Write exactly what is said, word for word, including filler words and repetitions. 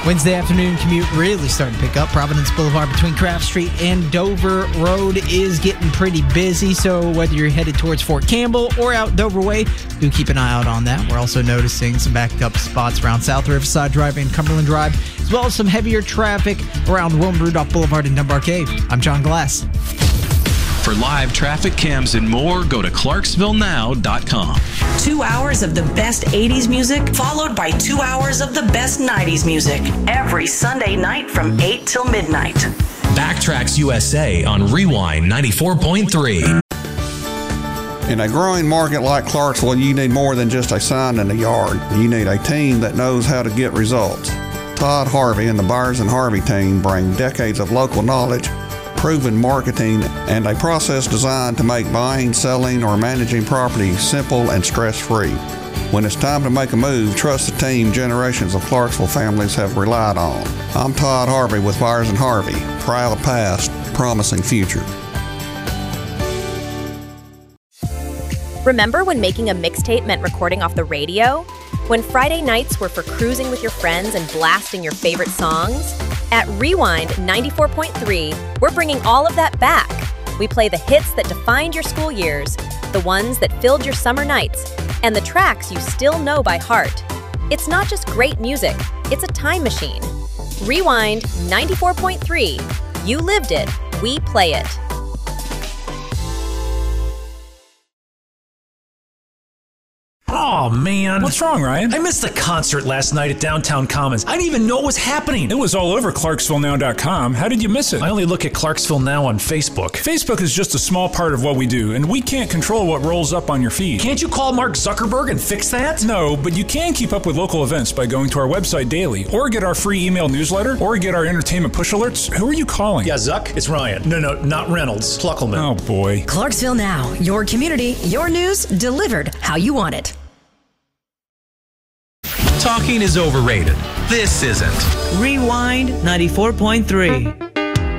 Wednesday afternoon commute really starting to pick up. Providence Boulevard between Craft Street and Dover Road is getting pretty busy. So whether you're headed towards Fort Campbell or out Dover Way, do keep an eye out on that. We're also noticing some backed up spots around South Riverside Drive and Cumberland Drive, as well as some heavier traffic around Wilma Rudolph Boulevard and Dunbar Cave. I'm John Glass. For live traffic cams and more, go to clarksville now dot com. Two hours of the best eighties music, followed by two hours of the best nineties music, every Sunday night from eight till midnight. Backtracks U S A on Rewind ninety-four point three. In a growing market like Clarksville, you need more than just a sign in the yard. You need a team that knows how to get results. Todd Harvey and the Byers and Harvey team bring decades of local knowledge, proven marketing, and a process designed to make buying, selling, or managing property simple and stress-free. When it's time to make a move, trust the team generations of Clarksville families have relied on. I'm Todd Harvey with Byers and Harvey. Proud of past, promising future. Remember when making a mixtape meant recording off the radio? When Friday nights were for cruising with your friends and blasting your favorite songs? At Rewind ninety-four point three, we're bringing all of that back. We play the hits that defined your school years, the ones that filled your summer nights, and the tracks you still know by heart. It's not just great music, it's a time machine. Rewind ninety-four point three. You lived it, we play it. Oh, man. What's wrong, Ryan? I missed the concert last night at Downtown Commons. I didn't even know it was happening. It was all over clarksville now dot com. How did you miss it? I only look at Clarksville Now on Facebook. Facebook is just a small part of what we do, and we can't control what rolls up on your feed. Can't you call Mark Zuckerberg and fix that? No, but you can keep up with local events by going to our website daily, or get our free email newsletter, or get our entertainment push alerts. Who are you calling? Yeah, Zuck, it's Ryan. No, no, not Reynolds. Pluckelman. Oh, boy. Clarksville Now, your community, your news, delivered how you want it. Talking is overrated. This isn't. Rewind ninety-four point three.